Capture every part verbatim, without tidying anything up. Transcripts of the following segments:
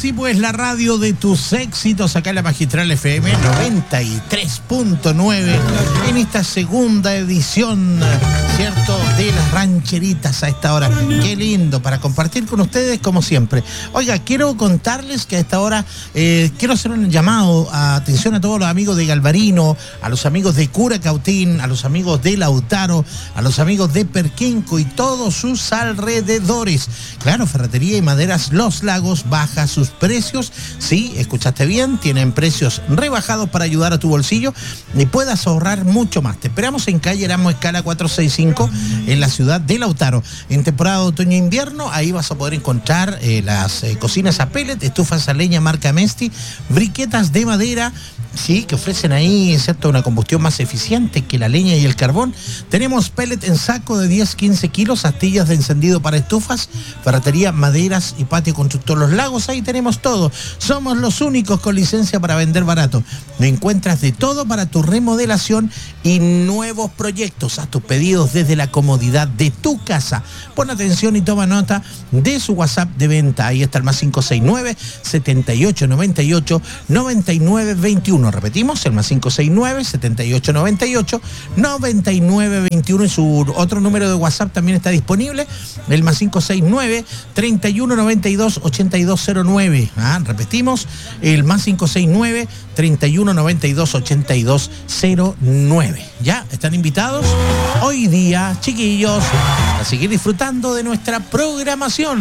Sí, pues la radio de tus éxitos acá en la Magistral F M noventa y tres punto nueve en esta segunda edición, ¿cierto?, de las rancheritas a esta hora. Qué lindo para compartir con ustedes como siempre. Oiga, quiero contarles que a esta hora eh, quiero hacer un llamado a atención a todos los amigos de Galvarino, a los amigos de Curacautín, a los amigos de Lautaro, a los amigos de Perquenco y todos sus alrededores. Claro, Ferretería y Maderas Los Lagos baja sus precios. Sí, escuchaste bien, tienen precios rebajados para ayudar a tu bolsillo y puedas ahorrar mucho más. Te esperamos en calle Erasmo Escala cuatrocientos sesenta y cinco en la ciudad de Lautaro. En temporada de otoño e invierno, ahí vas a poder encontrar eh, las eh, cocinas a pellet, estufas a leña marca Mesti, briquetas de madera, sí, que ofrecen ahí, ¿cierto?, una combustión más eficiente que la leña y el carbón. Tenemos pellet en saco de diez a quince kilos, astillas de encendido para estufas, ferretería, maderas y patio constructor Los Lagos. Ahí tenemos todo. Somos los únicos con licencia para vender barato. Encuentras de todo para tu remodelación y nuevos proyectos. Haz tus pedidos desde la comodidad de tu casa. Pon atención y toma nota de su WhatsApp de venta. Ahí está el más cinco seis nueve, setenta y ocho noventa y ocho, noventa y nueve veintiuno. Repetimos, el más cinco seis nueve, setenta y ocho noventa y ocho, noventa y nueve veintiuno. Y su otro número de WhatsApp también está disponible, el más cinco seis nueve, treinta y uno noventa y dos, ochenta y dos cero nueve. Ah, repetimos, el más cinco seis nueve, treinta y uno noventa y dos, ochenta y dos cero nueve. Ya, están invitados hoy día, chiquillos, a seguir disfrutando de nuestra programación.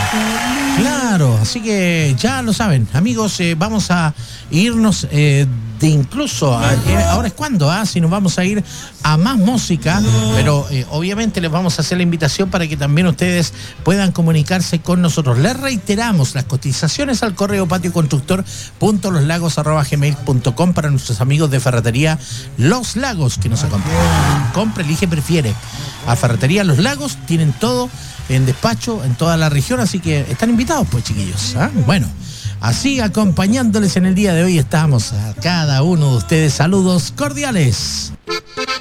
Claro, así que ya lo saben, amigos, eh, vamos a irnos eh, de incluso, a, eh, ahora es cuando, ¿ah? Si nos vamos a ir a más música, pero eh, obviamente les vamos a hacer la invitación para que también ustedes puedan comunicarse con nosotros. Les reiteramos las cotizaciones al correo patioconstructor punto loslagos arroba gmail punto com para nuestros amigos de Ferretería Los Lagos que nos acompañan. Compra, elige, prefiere. A Ferretería Los Lagos tienen todo en despacho en toda la región, así que están invitados, pues, chiquillos, ¿ah? Bueno, así acompañándoles en el día de hoy estamos a cada uno de ustedes. Saludos cordiales.